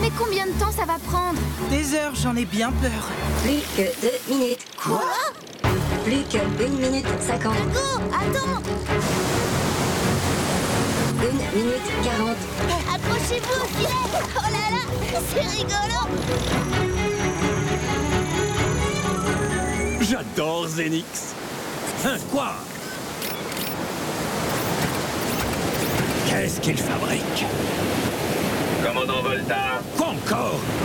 Mais combien de temps ça va prendre? Des heures, j'en ai bien peur. Plus que 2 minutes. Quoi? Plus que 1 minute 50. Go, attends! 1 minute 40. Accrochez-vous au filet! Oh là là, c'est rigolo! J'adore Zenix. Hein, quoi? Qu'est-ce qu'il fabrique? Commandant Volta, Quoi encore?